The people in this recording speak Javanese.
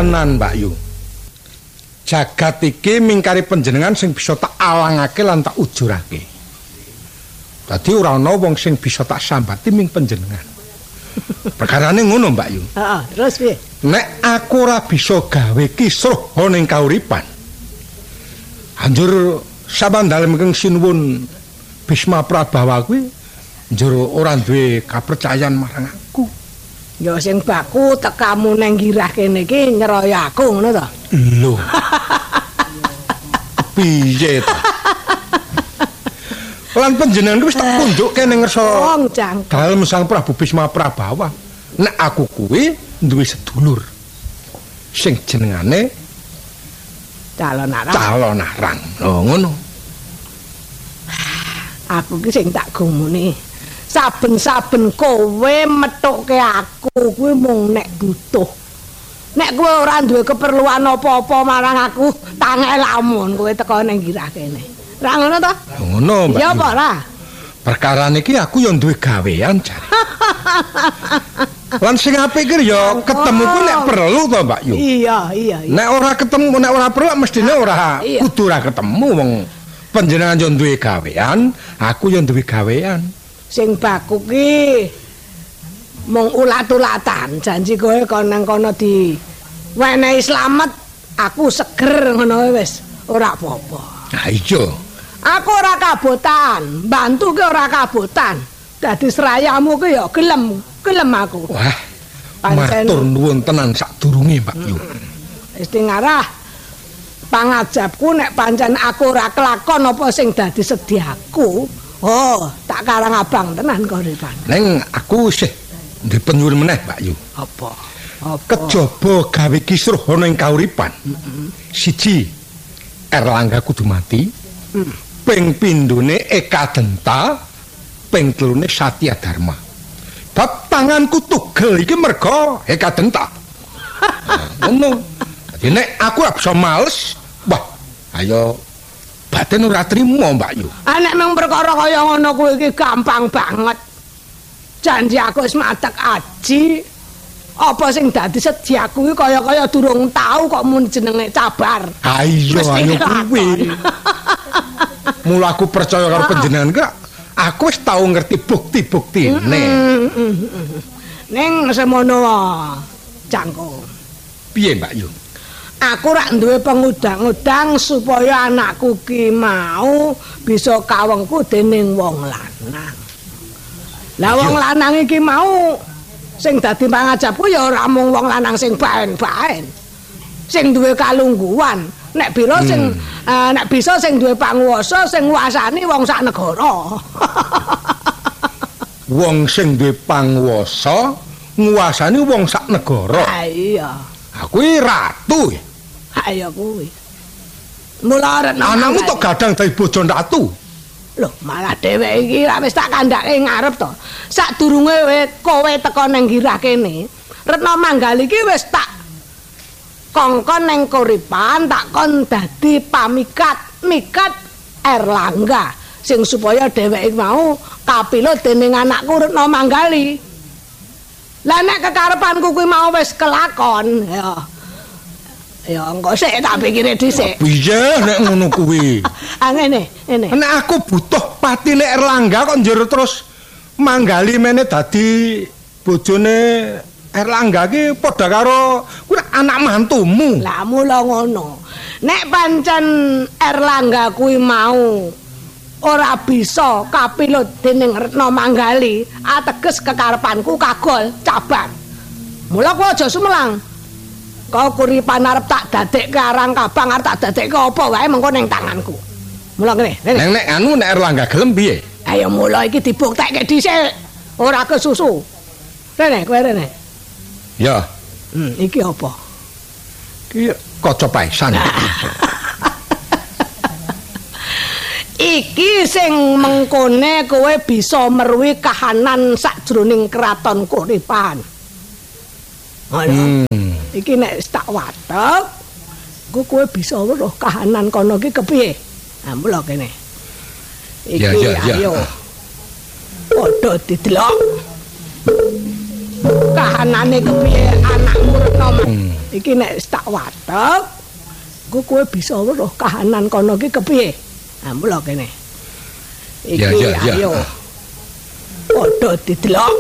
tenan Mbak Yu. Jagat iki mingkari panjenengan sing bisa tak alangake lan tak ujurake. Dadi ora ana wong sing bisa tak sambati ming panjenengan. Perkarane ngono Mbak Yu. Heeh, terus piye? Nek aku ora bisa gawe kisruh ning kauripan. Anjur saban dalem keng sinuwun Bisma Prabawa kuwi njur ora duwe kapercayan marang aku. Ya sing baku tekamu nang girah kene iki nyeroyo aku ngono to. Lho. Piye to? Lan panjenengan wis tak punjukke ning ngersa Wong jangkep. dalem Sang Prabu Bisma Prabawa. Nek aku kuwi duwe sedulur sing jenengane Calon arang. Calon Arang. Oh ngono. Aku ki sing tak gumuni. Saben-saben kowe methuke aku kuwi mung nek butuh. Nek kowe ora duwe keperluan apa-apa marang aku, tangel lamun kowe teko ning girah kene. Ra ngono to? Ngono, Mbak. Ya apa ora? Perkara niki aku yo duwe gawean jare. Lan sing apik ki yo ketemu ku nek perlu to, Mbak Yu. Iya. Nek ora ketemu, nek ora perlu mestine ora kudu ora ketemu wong panjenengan yo duwe gawean, aku yo duwe gawean. Sing baku ki mung ulat-ulatan, janji kowe kon nang kono di wenehi slamet, aku seger ngono wis, ora apa-apa. Nah iya. Aku ora kabotan, bantu ki ora kabotan. Dadi serayamu ki ya gelem aku. Wah. Pancen Matur nuwun tenan sadurunge, Mbak Yu. wis ngarah pangajabku nek pancen aku ora kelakon apa sing dadi sediaku. Oh, tak karang abang tenan koripan. Neng aku sih ndek penyuwun meneh, Mbak Yu. Apa? Kejaba gawe kisruh ana ing kauripan. Siji, Erlangga kudu mati. Ping pindhone Eka Denta, ping telune Satya Dharma. Bab tanganku tugel iki merga Eka Denta. Ngono. Dadi nek aku ora bisa males, wah, ayo batin ora trimo, Mbak Yu. Nek mung perkara kaya ngono kuwi iki gampang banget. Janji aku wis matek aji. Apa sing dadi sediaku iki kaya-kaya durung tau kok mun jenenge cabar. Ayo kuwi. Mula aku percaya karo panjenengan kok. Aku wis tau ngerti bukti-buktine. Ning semono jangko. Piye, Mbak Yu? Aku rak duwe pengudang-udang supaya anakku ki mau bisa kawengku dening wong lanang. Lah wong lanang iki mau sing dadi pangajabku ya ora mung wong lanang sing baen-baen. Sing duwe kalungguhan, nek biro sing nek bisa sing duwe panguwasa sing nguasani wong sak negara. Wong sing duwe panguwasa nguasani wong sak negara. Iya. Aku ratu ya. Ayo kuwi. Mula arep Anakmu tok gadang dadi bojo ratu. Loh, malah dheweke iki wis tak kandhake ngarep to. Sadurunge kowe teko nang girah kene, Retna Manggali iki wis tak kongkon nang Koripan, tak kon dadi mikat Erlangga sing supaya dheweke mau kapilut dening anakku Retna Manggali. Lah nek kekarepanku kuwi mau wis kelakon, ya engko sik tak pikire dhisik. Piye nek ngono kuwi? Ngene. Nek aku butuh patine Erlangga kok njero terus Manggali mene dadi bojone Erlangga ki padha karo kuwi anak mantumu. Lah mula ngono. Nek pancen Erlangga kuwi mau ora bisa kapilut dening Retna Manggali, ateges kekarepanku kagol cabar. Mula kowe aja sumelang. Kau Kuripan arep tak dadekke Arang Kabang, arep tak dadekke apa wae mengko ning tanganku. Mula ngene. Nek anu nek Erlangga gelem piye? Ayo mula iki dibuktekke dhisik. Ora kesusu. Rene, kowe rene. Ya. Iki apa? Iki kaca paisan. Iki sing mengkone kowe bisa meruhi kahanan sakjroning kraton Kuripan. Iki nek tak watek, kowe bisa weruh kahanan kono iki kepiye? Nah, mula kene. Iki ayo. Padha didelok. Kahanane kepiye anakmu Retna. Iki nek tak watek, kowe bisa weruh kahanan kono iki kepiye? Nah, mula kene. Iki ya. ayo. Padha didelok.